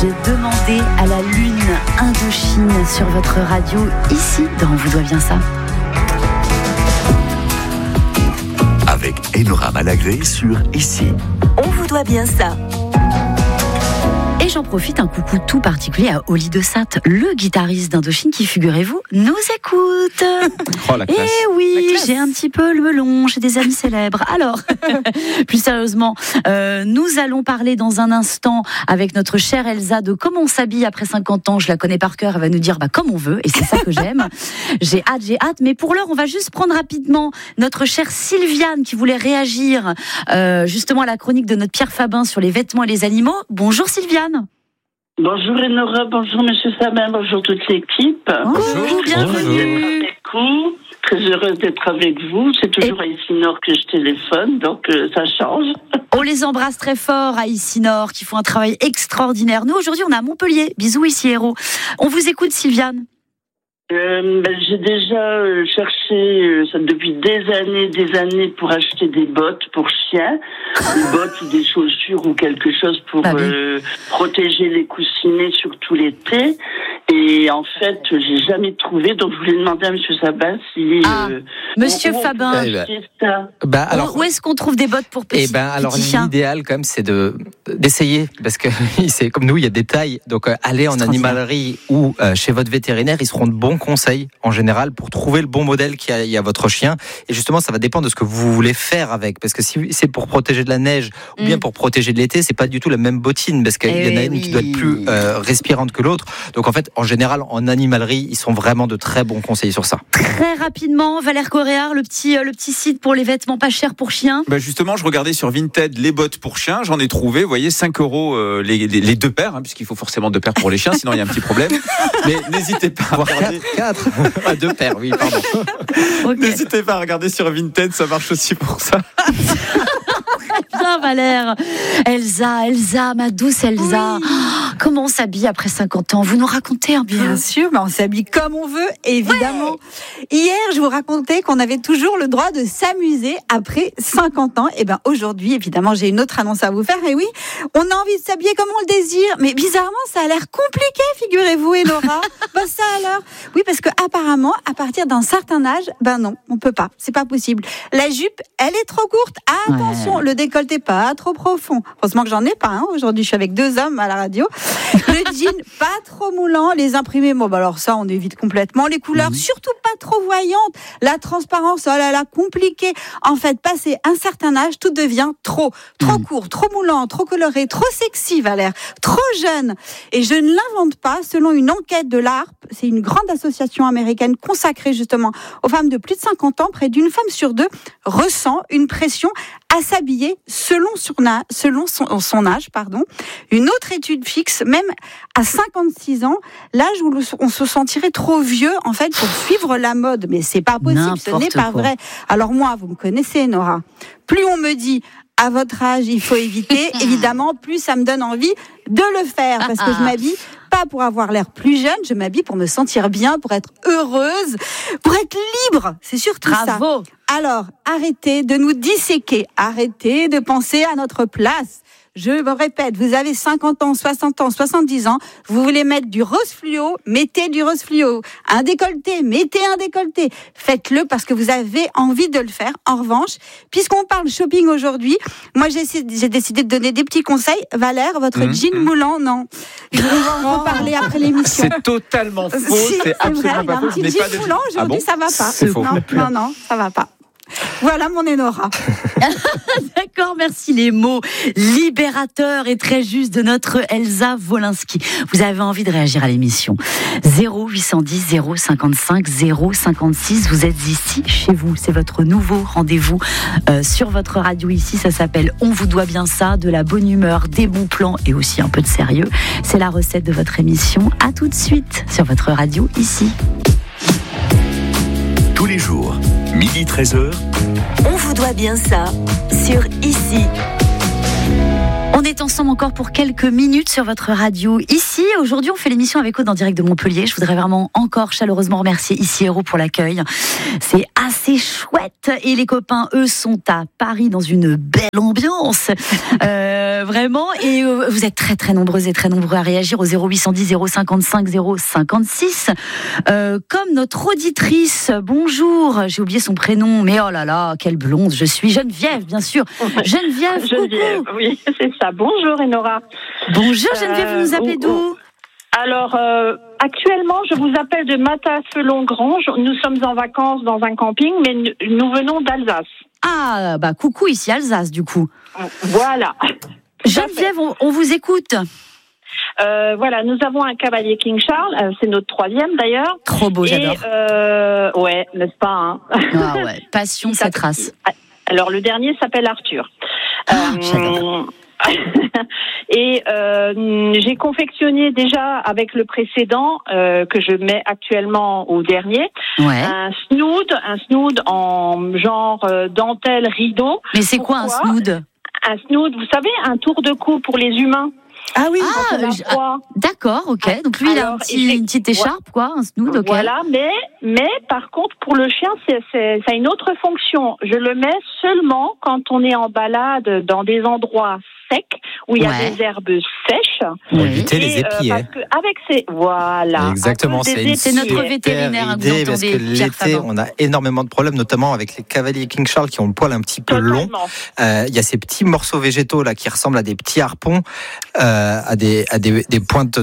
J'ai demandé à la lune Indochine sur votre radio, ici, dans On vous doit bien ça. Avec Enora Malagré sur Ici. On vous doit bien ça. Et j'en profite, un coucou tout particulier à Oli de Satt, le guitariste d'Indochine qui, figurez-vous, nous écoute. Oh, la classe. Et oui, j'ai un petit peu le melon, j'ai des amis célèbres. Alors, plus sérieusement, nous allons parler dans un instant avec notre chère Elsa de comment on s'habille après 50 ans. Je la connais par cœur, elle va nous dire comme on veut, et c'est ça que j'aime. J'ai hâte. Mais pour l'heure, on va juste prendre rapidement notre chère Sylviane qui voulait réagir justement à la chronique de notre Pierre Fabin sur les vêtements et les animaux. Bonjour Sylviane. Bonjour Enora, bonjour Monsieur Sabin, bonjour toute l'équipe. Bonjour, bienvenue. Très heureuse d'être avec vous. C'est toujours à Ici-Nord que je téléphone, donc ça change. On les embrasse très fort à Ici-Nord, qui font un travail extraordinaire. Nous, aujourd'hui, on est à Montpellier. Bisous ici, héros. On vous écoute, Sylviane. J'ai déjà cherché ça depuis des années pour acheter des bottes pour chiens, des bottes ou des chaussures ou quelque chose pour protéger les coussinets surtout l'été. Et en fait, j'ai jamais trouvé, donc je voulais demander à Monsieur Sabin si Monsieur Fabin, alors, où est-ce qu'on trouve des bottes pour petits chiens ? L'idéal quand même, c'est d'essayer, parce que c'est comme nous, il y a des tailles. Donc allez en animalerie ou chez votre vétérinaire, ils seront de bons conseils en général pour trouver le bon modèle qu'il y a à votre chien. Et justement, ça va dépendre de ce que vous voulez faire avec, parce que si c'est pour protéger de la neige ou bien pour protéger de l'été, c'est pas du tout la même bottine, parce qu'il y en a une qui doit être plus respirante que l'autre. Donc en fait, en général, en animalerie, ils sont vraiment de très bons conseils sur ça. Très rapidement, Valère Coréard, le petit site pour les vêtements pas chers pour chiens. Justement, je regardais sur Vinted les bottes pour chiens, j'en ai trouvé, vous voyez, 5 € les deux paires, puisqu'il faut forcément 2 paires pour les chiens, sinon il y a un petit problème. Mais n'hésitez pas à regarder. 4 2 paires, oui, pardon. Okay. N'hésitez pas à regarder sur Vinted, ça marche aussi pour ça. Bien Valère. Elsa, ma douce Elsa. Oui. Comment on s'habille après 50 ans ? Vous nous racontez un peu ? Bien sûr, on s'habille comme on veut, évidemment. Ouais. Hier, je vous racontais qu'on avait toujours le droit de s'amuser après 50 ans. Et aujourd'hui, évidemment, j'ai une autre annonce à vous faire. Et oui, on a envie de s'habiller comme on le désire. Mais bizarrement, ça a l'air compliqué, figurez-vous, Enora. Ça alors ? Oui, parce que apparemment, à partir d'un certain âge, non, on peut pas. C'est pas possible. La jupe, elle est trop courte. Attention, le décolleté pas trop profond. Heureusement que j'en ai pas. Aujourd'hui, je suis avec 2 hommes à la radio. Le jean pas trop moulant. Les imprimés, alors ça, on évite complètement. Les couleurs, surtout pas trop voyantes. La transparence, compliquée. En fait, passé un certain âge, tout devient trop court, trop moulant, trop coloré, trop sexy, Valère, trop jeune. Et je ne l'invente pas. Selon une enquête de l'ARP, c'est une grande association américaine consacrée justement aux femmes de plus de 50 ans, près d'une femme sur 2 ressent une pression à s'habiller selon son âge. Une autre étude fixe, même à 56 ans, l'âge où on se sentirait trop vieux en fait pour suivre la mode. Mais c'est pas possible, ce n'est pas vrai. Alors moi, vous me connaissez, Nora. Plus on me dit à votre âge, il faut éviter, évidemment, plus ça me donne envie de le faire, parce que je m'habille pas pour avoir l'air plus jeune, je m'habille pour me sentir bien, pour être heureuse, pour être libre. C'est surtout ça. Alors, arrêtez de nous disséquer, arrêtez de penser à notre place. Je me répète, vous avez 50 ans, 60 ans, 70 ans, vous voulez mettre du rose fluo, mettez du rose fluo. Un décolleté, mettez un décolleté. Faites-le parce que vous avez envie de le faire. En revanche, puisqu'on parle shopping aujourd'hui, moi j'ai décidé de donner des petits conseils. Valère, votre jean moulant, non. Je vais en reparler après l'émission. C'est totalement faux, c'est absolument vrai, pas faux. Un petit jean moulant, aujourd'hui, ça va pas. C'est faux. Non, ça va pas. Voilà mon Enora. D'accord, merci, les mots libérateurs et très justes de notre Elsa Wolinski. Vous avez envie de réagir à l'émission 0810 055 056. Vous êtes ici chez vous, c'est votre nouveau rendez-vous sur votre radio ici. Ça s'appelle On vous doit bien ça, de la bonne humeur, des bons plans et aussi un peu de sérieux. C'est la recette de votre émission. À tout de suite sur votre radio ici. Tous les jours, 12h-13h. On vous doit bien ça sur Ici. On est est ensemble encore pour quelques minutes sur votre radio. Ici, aujourd'hui, on fait l'émission avec Aude en direct de Montpellier. Je voudrais vraiment encore chaleureusement remercier Ici Héros pour l'accueil. C'est assez chouette. Et les copains, eux, sont à Paris dans une belle ambiance. Vraiment. Et vous êtes très, très nombreuses et très nombreux à réagir au 0810 055 056. Comme notre auditrice, bonjour, j'ai oublié son prénom, mais oh là là, quelle blonde je suis. Geneviève, bien sûr. Geneviève, coucou. Oui, c'est ça. Bonjour Enora. Bonjour Geneviève, vous nous appelez d'où ? Alors, actuellement, je vous appelle de Matasselon-Grange. Nous sommes en vacances dans un camping, mais nous venons d'Alsace. Ah, bah coucou, ici Alsace, du coup. Voilà. Geneviève, on vous écoute. Voilà, nous avons un cavalier King Charles, c'est notre 3e d'ailleurs. Trop beau, j'adore. Ouais, n'est-ce pas hein. Ah ouais, passion cette race. Alors, le dernier s'appelle Arthur. J'adore. Et j'ai confectionné déjà avec le précédent que je mets actuellement au dernier un snood en genre dentelle rideau. Mais c'est quoi un snood ? Un snood, vous savez, un tour de cou pour les humains. Ah oui, d'accord, ok. Donc lui, il a une petite écharpe, quoi, un snood, ok. Voilà, mais par contre, pour le chien, ça a une autre fonction. Je le mets seulement quand on est en balade dans des endroits secs, où il y a des herbes sèches. Pour éviter les épis. Parce que avec ces... Voilà. Exactement, c'est notre vétérinaire. Hein, idée, parce que l'été, on a énormément de problèmes, notamment avec les cavaliers King Charles qui ont le poil un petit peu long. Il y a ces petits morceaux végétaux là qui ressemblent à des petits harpons, à des pointes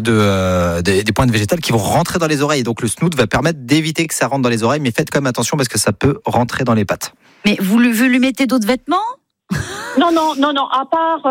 des pointes végétales qui vont rentrer dans les oreilles. Donc le snood va permettre d'éviter que ça rentre dans les oreilles, mais faites quand même attention parce que ça peut rentrer dans les pattes. Mais vous lui mettez d'autres vêtements ? Non, à part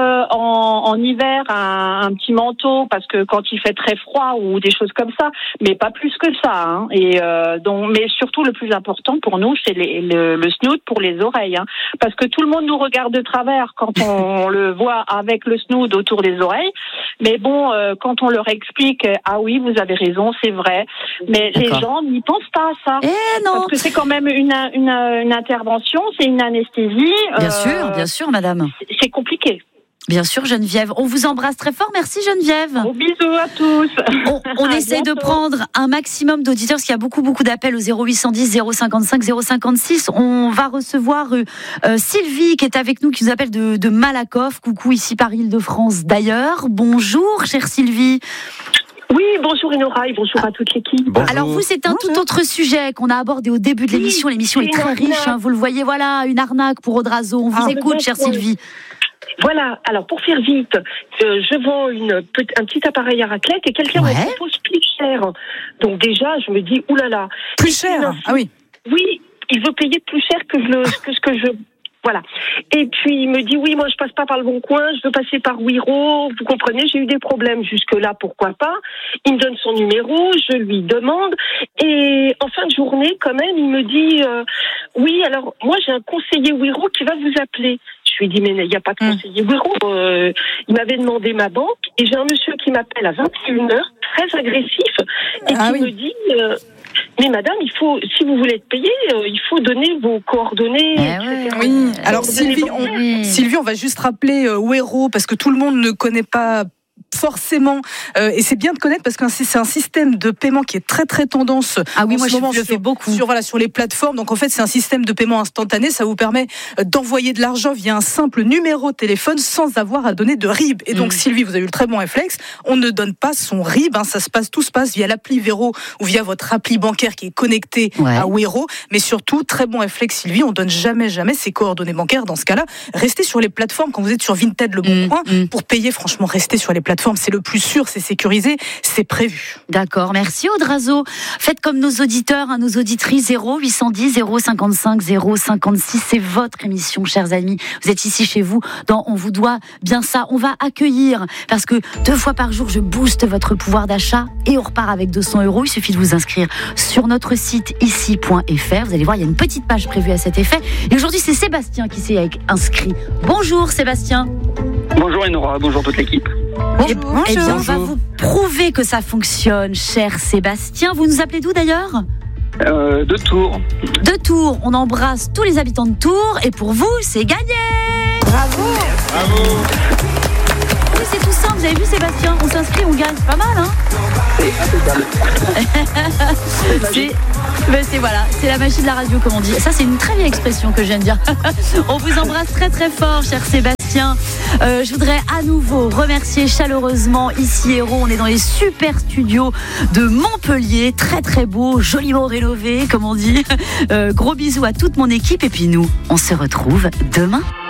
en hiver un petit manteau parce que quand il fait très froid ou des choses comme ça, mais pas plus que ça. Hein. Et mais surtout le plus important pour nous, c'est le snood pour les oreilles, hein, parce que tout le monde nous regarde de travers quand on le voit avec le snood autour des oreilles. Mais bon, quand on leur explique, ah oui, vous avez raison, c'est vrai, mais les gens n'y pensent pas à ça. Non. Parce que c'est quand même une intervention, c'est une anesthésie. Bien sûr, madame. C'est compliqué. Bien sûr, Geneviève. On vous embrasse très fort. Merci, Geneviève. Gros bisous à tous. On essaie de prendre un maximum d'auditeurs parce qu'il y a beaucoup d'appels au 0810 055 056. On va recevoir Sylvie qui est avec nous, qui nous appelle de Malakoff. Coucou, ici par Île-de-France d'ailleurs. Bonjour, chère Sylvie. Oui, bonjour Enora et bonjour à toute l'équipe. Bonjour. Alors vous, c'est un tout autre sujet qu'on a abordé au début de l'émission. L'émission est très riche, hein, vous le voyez, voilà, une arnaque pour Audrazo. On vous écoute, chère Sylvie. Voilà, alors pour faire vite, je vends un petit appareil à raclette et quelqu'un me propose plus cher. Donc déjà, je me dis, oulala. Plus cher ? Ah oui. Oui, il veut payer plus cher que ce que je... Voilà. Et puis il me dit oui, moi je passe pas par le Bon Coin, je veux passer par Wiro. Vous comprenez, j'ai eu des problèmes jusque-là, pourquoi pas. Il me donne son numéro, je lui demande et en fin de journée, quand même, il me dit oui, alors moi j'ai un conseiller Wiro qui va vous appeler. Je lui dis mais il n'y a pas de conseiller Wiro. Il m'avait demandé ma banque et j'ai un monsieur qui m'appelle à 21h, très agressif et qui me dit mais madame, il faut, si vous voulez être payé, il faut donner vos coordonnées. Oui. Alors Sylvie, on va juste rappeler Wero parce que tout le monde ne connaît pas forcément, et c'est bien de connaître parce que c'est un système de paiement qui est très très tendance. Ah oui, moi je le fais beaucoup sur les plateformes. Donc en fait, c'est un système de paiement instantané. Ça vous permet d'envoyer de l'argent via un simple numéro de téléphone sans avoir à donner de RIB. Et donc Sylvie, vous avez eu le très bon réflexe. On ne donne pas son RIB. Hein, tout se passe via l'appli Wero ou via votre appli bancaire qui est connectée à Wero. Mais surtout, très bon réflexe Sylvie, on donne jamais ses coordonnées bancaires. Dans ce cas-là, restez sur les plateformes quand vous êtes sur Vinted, Le Bon Coin pour payer. Franchement, restez sur les plateformes. C'est le plus sûr, c'est sécurisé, c'est prévu. D'accord, merci Audrazo. Faites comme nos auditeurs, nos auditrices, 0810 055 056. C'est votre émission, chers amis. Vous êtes ici chez vous, On vous doit bien ça. On va accueillir, parce que 2 fois par jour, je booste votre pouvoir d'achat et on repart avec 200 €. Il suffit de vous inscrire sur notre site ici.fr. Vous allez voir, il y a une petite page prévue à cet effet. Et aujourd'hui, c'est Sébastien qui s'est inscrit. Bonjour Sébastien. Bonjour Enora, bonjour toute l'équipe. Eh bien, on va vous prouver que ça fonctionne, cher Sébastien. Vous nous appelez d'où d'ailleurs ? De Tours. De Tours. On embrasse tous les habitants de Tours. Et pour vous, c'est gagné ! Bravo. vu, c'est tout simple. Vous avez vu, Sébastien, on s'inscrit, on gagne. C'est pas mal, hein? C'est la magie de la radio, comme on dit. Ça, c'est une très vieille expression que je viens de dire. On vous embrasse très très fort, cher Sébastien. Je voudrais à nouveau remercier chaleureusement ici Hérault. On est dans les super studios de Montpellier, très très beau, joliment rénové, comme on dit. Gros bisous à toute mon équipe et puis nous, on se retrouve demain.